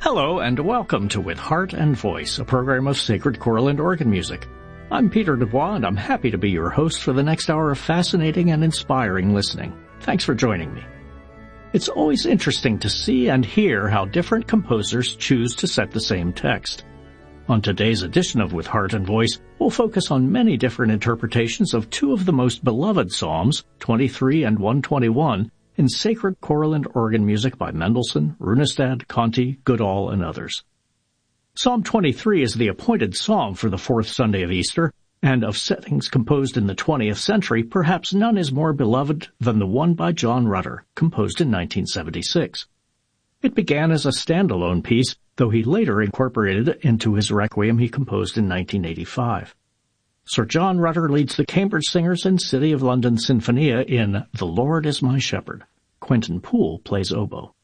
Hello and welcome to With Heart and Voice, a program of sacred choral and organ music. I'm Peter Dubois and I'm happy to be your host for the next hour of fascinating and inspiring listening. Thanks for joining me. It's always interesting to see and hear how different composers choose to set the same text. On today's edition of With Heart and Voice, we'll focus on many different interpretations of two of the most beloved psalms, 23 and 121, in sacred choral and organ music by Mendelssohn, Runestad, Conti, Goodall, and others. Psalm 23 is the appointed psalm for the fourth Sunday of Easter, and of settings composed in the 20th century, perhaps none is more beloved than the one by John Rutter, composed in 1976. It began as a standalone piece, though he later incorporated it into his requiem he composed in 1985. Sir John Rutter leads the Cambridge Singers and City of London Sinfonia in The Lord is My Shepherd. Quentin Poole plays oboe.